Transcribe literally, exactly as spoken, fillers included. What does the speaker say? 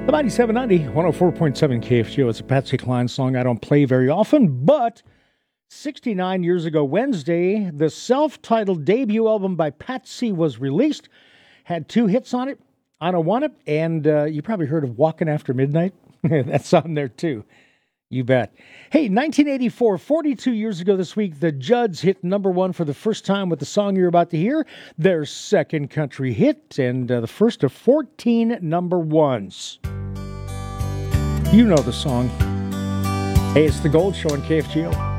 The ninety-seven ninety, one oh four point seven K F G O. It's a Patsy Cline song I don't play very often, but sixty-nine years ago Wednesday, the self-titled debut album by Patsy was released. Had two hits on it, I Don't Want It, and uh, you probably heard of Walking After Midnight. That's on there too. You bet. Hey, nineteen eighty-four, forty-two years ago this week, the Judds hit number one for the first time with the song you're about to hear, their second country hit, and uh, the first of fourteen number ones. You know the song. Hey, it's The Gold Show on K F G O.